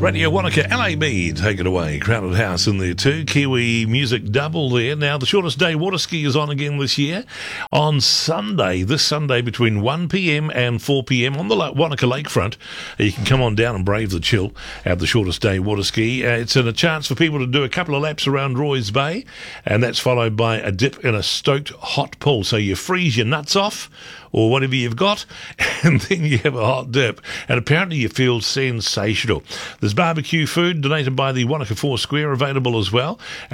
Radio Wanaka, LAB, take it away. Crowded House in there too. Kiwi music double there. Now, the shortest day water ski is on again this year. On Sunday, this Sunday, between 1pm and 4pm on the Wanaka lakefront, you can come on down and brave the chill at the shortest day water ski. It's a chance for people to do a couple of laps around Roy's Bay, and that's followed by a dip in a stoked hot pool. So you freeze your nuts off, or whatever you've got, and then you have a hot dip. And apparently you feel sensational. There's barbecue food donated by the Wanaka Four Square available as well.